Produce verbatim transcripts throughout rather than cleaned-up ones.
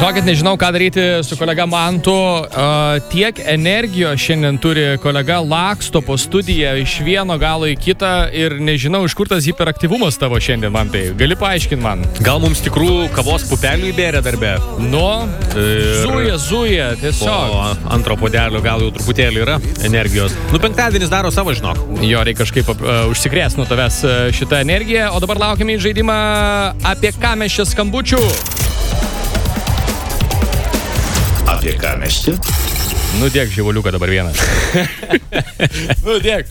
Žinokit, nežinau, ką daryti su kolega Mantu. Uh, tiek energijos šiandien turi kolega, laksto po studiją iš vieno galo į kitą ir nežinau, iš kur tas hiperaktyvumas tavo šiandien, man tai. Gali paaiškinti man? Gal mums tikrų kavos pupelių įbėrė darbe? Nu, ir... zuja, zuja, tiesiog. Po antro puodelio gal jau truputėlį yra energijos. Nu, penktadienis daro savo, žinok. Jo, reikia kažkaip uh, užsikrės nuo tavęs uh, šitą energiją. O dabar laukiame į žaidimą apie ką mes čia skambučių. Apie ką mes čia? Nu, dėk, živoliuką dabar vienas. Nu, dėk.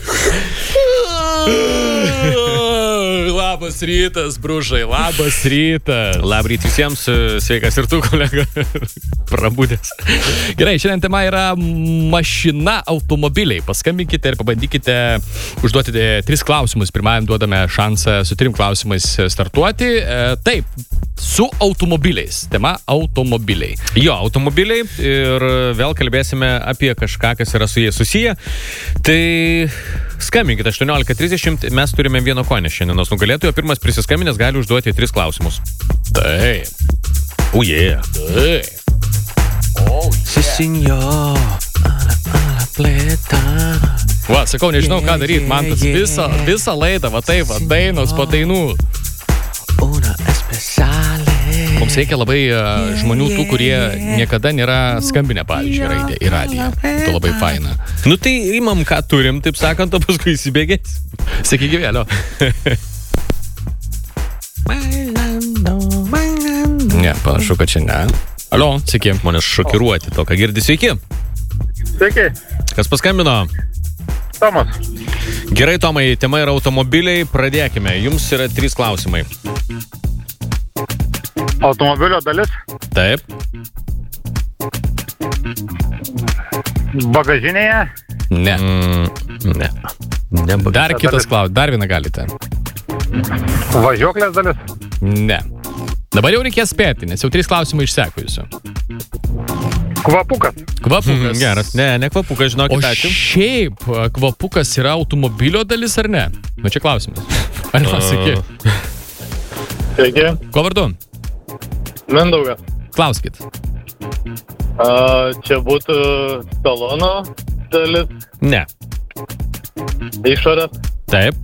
Labas rytas, bružai, labas rytas. Labryt visiems, sveikas ir tu, kolega. Prabudęs. Gerai, šiandien tema yra mašina, automobiliai. Paskambinkite ir pabandykite užduoti tris klausimus. Pirmajam duodame šansą su trim klausimais startuoti. E, taip, su automobiliais. Tema automobiliai. Jo, automobiliai ir vėl kalbėsime apie kažką, kas yra su jais susiję. Tai skambinkite aštuoniolika trisdešimt, mes turime vieno konę šiandienos nugalėtojo. Pirmas prisiskambinęs gali užduoti tris klausimus. Taip. Oh yeah. Taip. Oh yeah. Si, signor. Alla pleta. Va, sakau, nežinau, ką daryti. Man tas visą, visą laidą, va taip, va, dainos po dainų. Una especiale. Mums reikia labai uh, žmonių tų, kurie niekada nėra skambinę, pavyzdžiui, raidę į radiją. Tai labai faina. Nu tai imam, ką turim, taip sakant, o paskui įsibėgės. Sveiki, gyvėlio. Ne, panašu, kad čia ne. Alio, sveiki. Manęs šokiruoti to, ką girdi. Sveiki. Sveiki. Kas paskambino? Tomas. Gerai, Tomai, tema yra automobiliai. Pradėkime. Jums yra trys klausimai. Automobilio dalis. Taip. Bagažinėje. Ne. Mm, ne. ne Dar kitas klausimas. Dar vieną galite. Važiuoklės dalis. Ne. Dabar jau reikės spėti, nes jau trys klausimai išseko jūsų. Kvapukas. Kvapukas. Mm, geras. Ne, ne kvapukas, žinokit, o ačiū. šiaip kvapukas yra automobilio dalis ar ne? Nu čia klausimas. Ar pasakė? Sveiki. Ko vardu? Mindaugas. Klauskit. A, čia būtų salono dalis. Ne. Išorės. Taip.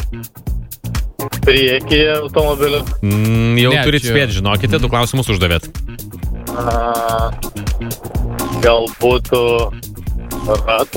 Priekyje automobilio. Mm, jau Ne, turit čia- spėti, žinokite, du klausimus uždavėt. A, gal būtų ratų.